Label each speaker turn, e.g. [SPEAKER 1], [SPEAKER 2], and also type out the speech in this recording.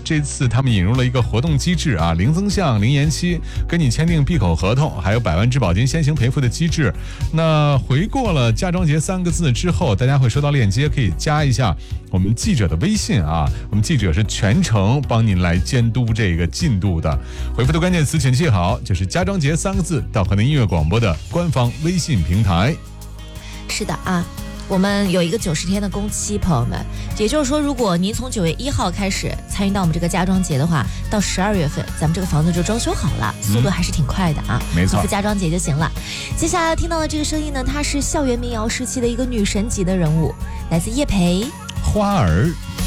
[SPEAKER 1] 这次他们引入了一个活动机制啊，零增项、零延期，跟你签订闭口合同，还有100万质保金先行赔付的机制。那回过了家装节3个字之后，大家会收到链接，可以加一下我们记者的微信啊，我们记者是全程帮您来监督这个进度的。回复的关键词请记好，就是家装节3个字到河南音乐广播的官方微信平台。
[SPEAKER 2] 是的啊，我们有一个90天的工期，朋友们，也就是说，如果您从9月1号开始参与到我们这个家装节的话，到12月份，咱们这个房子就装修好了，速度还是挺快的啊。
[SPEAKER 1] 没错，
[SPEAKER 2] 回复家装节就行了。接下来要听到的这个声音呢，她是校园民谣时期的一个女神级的人物，来自叶培。
[SPEAKER 1] 花儿。